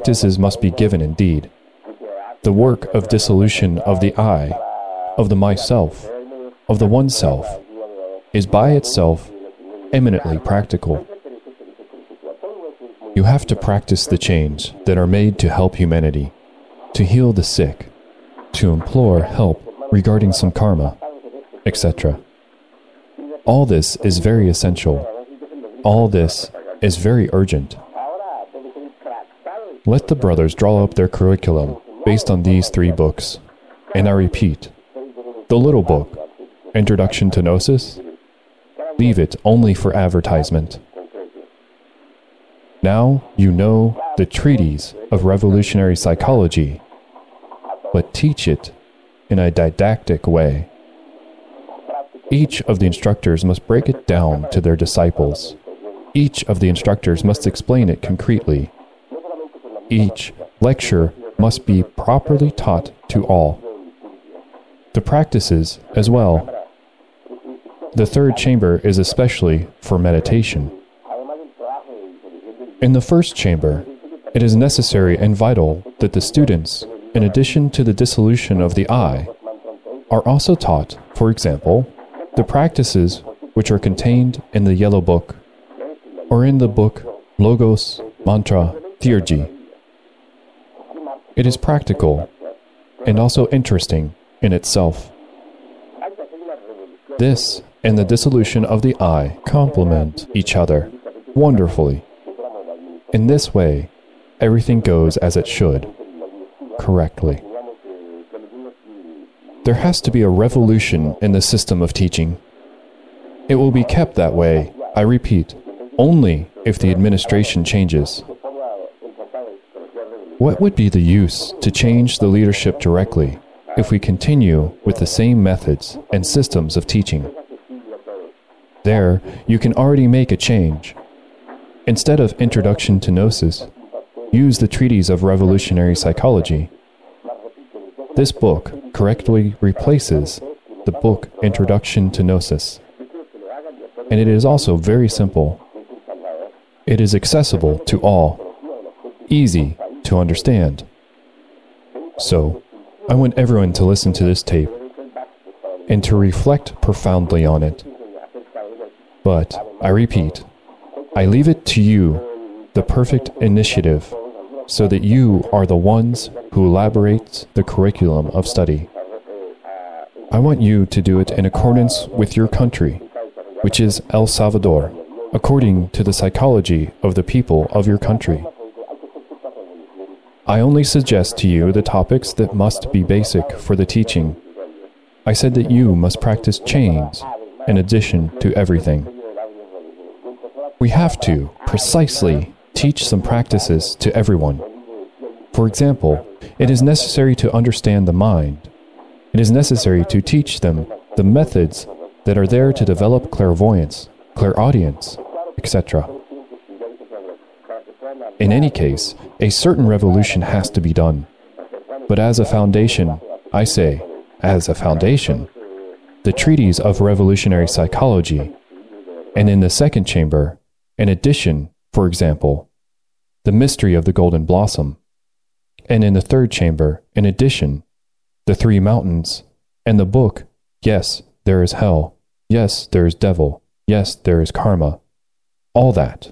practices must be given indeed. The work of dissolution of the I, of the myself, of the oneself, is by itself eminently practical. You have to practice the chains that are made to help humanity, to heal the sick, to implore help regarding some karma, etc. All this is very essential. All this is very urgent. Let the brothers draw up their curriculum based on these 3 books. And I repeat, the little book, Introduction to Gnosis, leave it only for advertisement. Now you know the treatise of revolutionary psychology, but teach it in a didactic way. Each of the instructors must break it down to their disciples. Each of the instructors must explain it concretely. Each lecture must be properly taught to all. The practices as well. The 3rd chamber is especially for meditation. In the 1st chamber, it is necessary and vital that the students, in addition to the dissolution of the I, are also taught, for example, the practices which are contained in the Yellow Book, or in the book Logos, Mantra, Theurgy. It is practical and also interesting in itself. This and the dissolution of the I complement each other wonderfully. In this way, everything goes as it should, correctly. There has to be a revolution in the system of teaching. It will be kept that way, I repeat, only if the administration changes. What would be the use to change the leadership directly if we continue with the same methods and systems of teaching? There, you can already make a change. Instead of Introduction to Gnosis, use the treatise of revolutionary psychology. This book correctly replaces the book Introduction to Gnosis. And it is also very simple. It is accessible to all, easy to understand. So, I want everyone to listen to this tape and to reflect profoundly on it. But, I repeat, I leave it to you, the perfect initiative, so that you are the ones who elaborate the curriculum of study. I want you to do it in accordance with your country, which is El Salvador, according to the psychology of the people of your country. I only suggest to you the topics that must be basic for the teaching. I said that you must practice chains in addition to everything. We have to, precisely, teach some practices to everyone. For example, it is necessary to understand the mind. It is necessary to teach them the methods that are there to develop clairvoyance, clairaudience, etc. In any case, a certain revolution has to be done. But as a foundation, I say, as a foundation, the treatise of revolutionary psychology, and in the 2nd chamber, in addition, for example, the mystery of the golden blossom, and in the 3rd chamber, in addition, the 3 mountains, and the book, yes, there is hell, yes, there is devil, yes, there is karma, all that.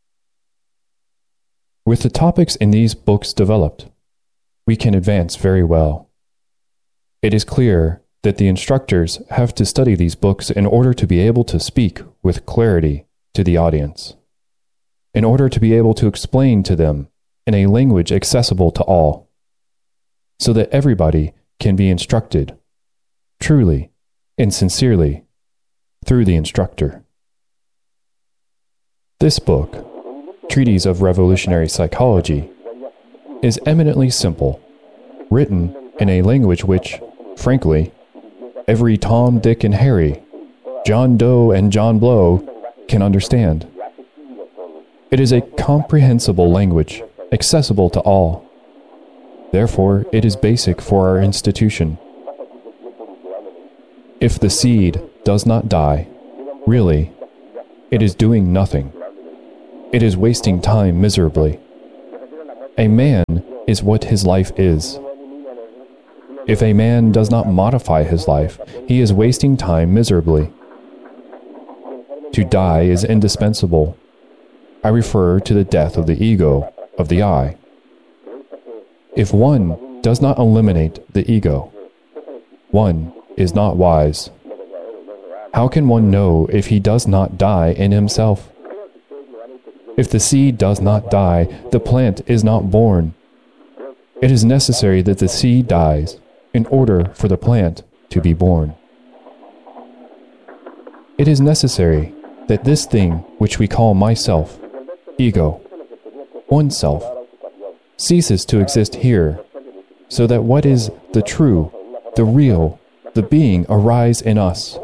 With the topics in these books developed, we can advance very well. It is clear that the instructors have to study these books in order to be able to speak with clarity to the audience, in order to be able to explain to them in a language accessible to all, so that everybody can be instructed, truly and sincerely, through the instructor. This book, Treatise of Revolutionary Psychology, is eminently simple, written in a language which, frankly, every Tom, Dick, and Harry, John Doe, and John Blow can understand. It is a comprehensible language, accessible to all. Therefore, it is basic for our institution. If the seed does not die, really, it is doing nothing. It is wasting time miserably. A man is what his life is. If a man does not modify his life, he is wasting time miserably. To die is indispensable. I refer to the death of the ego, of the I. If one does not eliminate the ego, one is not wise. How can one know if he does not die in himself? If the seed does not die, the plant is not born. It is necessary that the seed dies in order for the plant to be born. It is necessary that this thing which we call myself, ego, oneself, ceases to exist here, so that what is the true, the real, the being arise in us.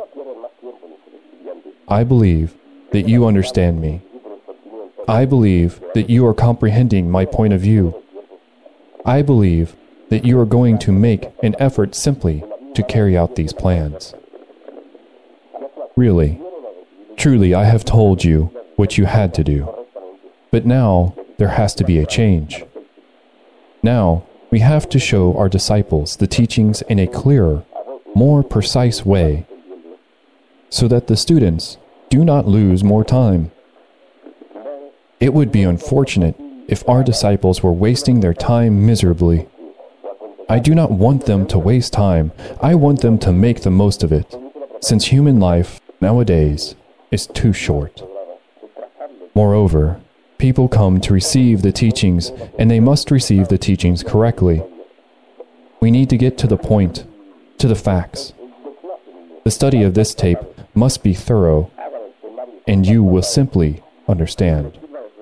I believe that you understand me. I believe that you are comprehending my point of view. I believe that you are going to make an effort simply to carry out these plans. Really, truly, I have told you what you had to do. But now there has to be a change. Now we have to show our disciples the teachings in a clearer, more precise way, so that the students do not lose more time. It would be unfortunate if our disciples were wasting their time miserably. I do not want them to waste time. I want them to make the most of it, since human life nowadays is too short. Moreover, people come to receive the teachings, and they must receive the teachings correctly. We need to get to the point, to the facts. The study of this tape must be thorough, and you will simply understand.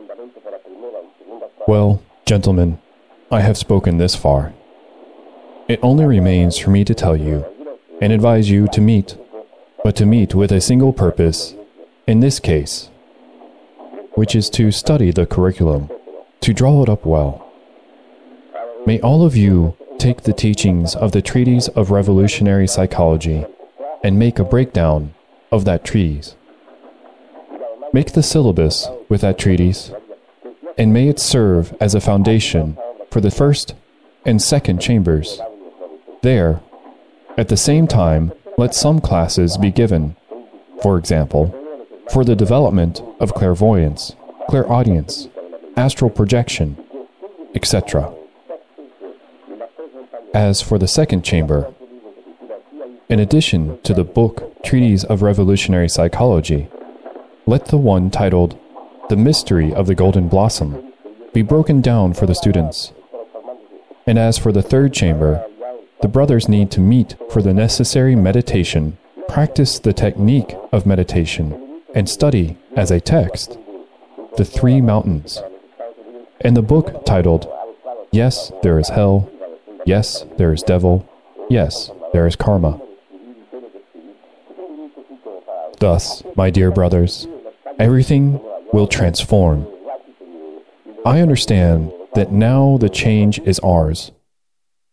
Well, gentlemen, I have spoken this far. It only remains for me to tell you and advise you to meet, but to meet with a single purpose, in this case, which is to study the curriculum, to draw it up well. May all of you take the teachings of the Treatise of Revolutionary Psychology and make a breakdown of that treatise. Make the syllabus with that treatise, and may it serve as a foundation for the first and second chambers. There, at the same time, let some classes be given, for example, for the development of clairvoyance, clairaudience, astral projection, etc. As for the second chamber, in addition to the book Treatise of Revolutionary Psychology, let the one titled The Mystery of the Golden Blossom be broken down for the students. And as for the third chamber, the brothers need to meet for the necessary meditation, practice the technique of meditation, and study, as a text, the Three Mountains, and the book titled, Yes, There is Hell, Yes, There is Devil, Yes, There is Karma. Thus, my dear brothers, everything will transform. I understand that now the change is ours.